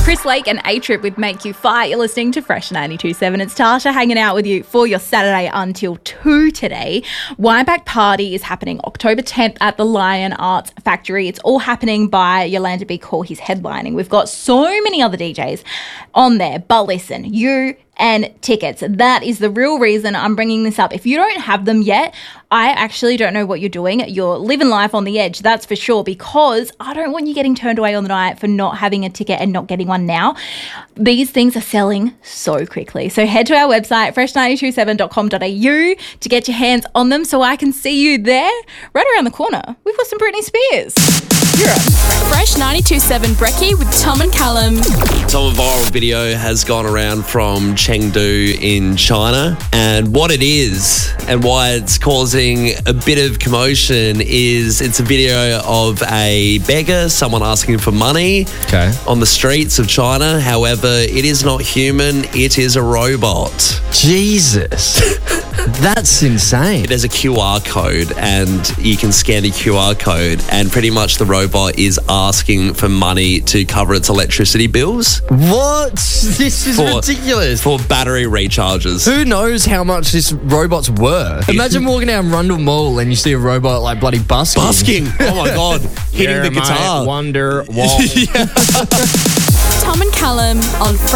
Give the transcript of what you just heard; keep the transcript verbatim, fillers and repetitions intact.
Chris Lake and A-Trip with Make You Fight. You're listening to Fresh ninety-two point seven. It's Tasha hanging out with you for your Saturday until two today. Wineback Party is happening October tenth at the Lion Arts Factory. It's all happening by Yolanda B. Call. He's headlining. We've got so many other D Js on there. But listen, you and tickets. That is the real reason I'm bringing this up. If you don't have them yet, I actually don't know what you're doing. You're living life on the edge, that's for sure, because I don't want you getting turned away on the night for not having a ticket and not getting one now. These things are selling so quickly. So head to our website, fresh nine two seven dot com dot a u, to get your hands on them so I can see you there. Right around the corner, we've got some Britney Spears. You're up. Fresh ninety-two point seven Brekkie with Tom and Callum. So a viral video has gone around from Chengdu in China, and what it is and why it's causing a bit of commotion is it's a video of a beggar, someone asking for money Okay. on the streets of China. However, it is not human, it is a robot. Jesus. That's insane. There's a Q R code and you can scan the Q R code, and pretty much the robot is asking for money to cover its electricity bills What? This is For- ridiculous. for battery recharges. Who knows how much this robot's worth? Imagine walking down Rundle Mall and you see a robot like bloody busking. Busking. Oh my God. Hitting the guitar. Wonder Wall. Tom and Callum on Fresh